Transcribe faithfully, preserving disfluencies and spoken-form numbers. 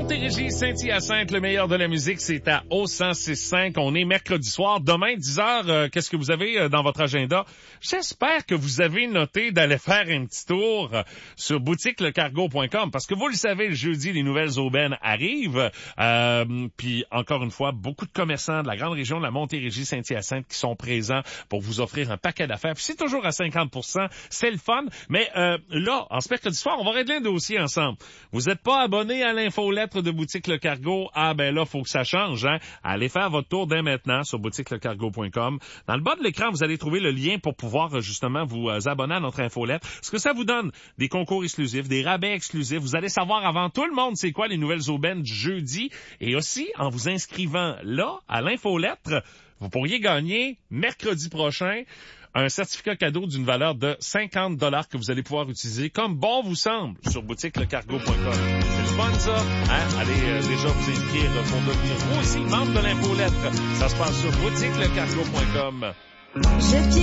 Montérégie, Saint-Hyacinthe, le meilleur de la musique, c'est à O cent six cinq. On est mercredi soir. Demain, dix heures, euh, qu'est-ce que vous avez euh, dans votre agenda? J'espère que vous avez noté d'aller faire un petit tour euh, sur boutique le cargo point com parce que vous le savez, le jeudi, les nouvelles aubaines arrivent. Euh, puis, encore une fois, beaucoup de commerçants de la grande région de la Montérégie, Saint-Hyacinthe qui sont présents pour vous offrir un paquet d'affaires. Puis, c'est toujours à cinquante pour cent. C'est le fun. Mais euh, là, en ce mercredi soir, on va régler un dossier ensemble. Vous n'êtes pas abonné à l'infolettre de Boutique Le Cargo? Ah ben là, faut que ça change, hein. Allez faire votre tour dès maintenant sur boutique le cargo point com. Dans le bas de l'écran, vous allez trouver le lien pour pouvoir justement vous euh, abonner à notre infolettre. Ce que ça vous donne, des concours exclusifs, des rabais exclusifs. Vous allez savoir avant tout le monde c'est quoi les nouvelles aubaines du jeudi. Et aussi, en vous inscrivant là, à l'infolettre, vous pourriez gagner mercredi prochain un certificat cadeau d'une valeur de cinquante dollars que vous allez pouvoir utiliser comme bon vous semble sur boutique le cargo point com. C'est le fun, ça? Hein? Allez euh, déjà vous inscrire pour devenir vous aussi membre de l'infolettre. Ça se passe sur boutique le cargo point com.